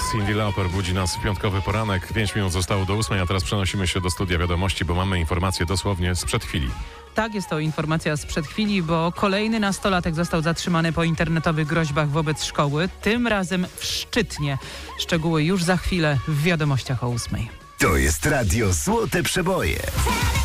Cyndi Lauper budzi nas w piątkowy poranek. 5 minut zostało do 8, a teraz przenosimy się do studia wiadomości, bo mamy informację dosłownie sprzed chwili. Tak, jest to informacja sprzed chwili, bo kolejny nastolatek został zatrzymany po internetowych groźbach wobec szkoły, tym razem w Szczytnie. Szczegóły już za chwilę w wiadomościach o 8. To jest Radio Złote Przeboje.